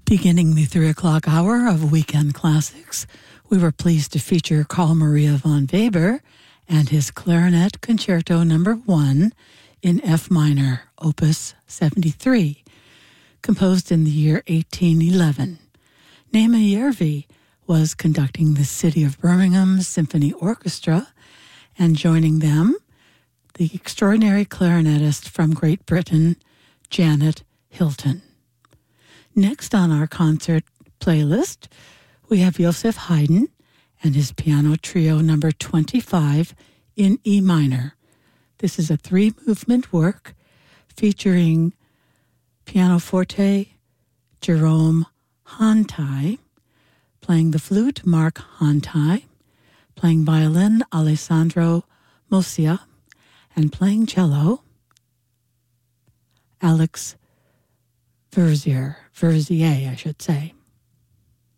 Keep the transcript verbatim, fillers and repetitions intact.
Beginning the three o'clock hour of Weekend Classics, we were pleased to feature Carl Maria von Weber and his Clarinet Concerto Number One in F minor, Opus seventy-three, composed in the year eighteen eleven. Nema Järvi was conducting the City of Birmingham Symphony Orchestra, and joining them, the extraordinary clarinetist from Great Britain, Janet Hilton. Next on our concert playlist, we have Joseph Haydn and his Piano Trio Number twenty-five in E minor. This is a three-movement work featuring pianoforte Jerome Hantai, playing the flute Mark Hantai, playing violin Alessandro Mosia, and playing cello Alex Verzier, Verzier, I should say.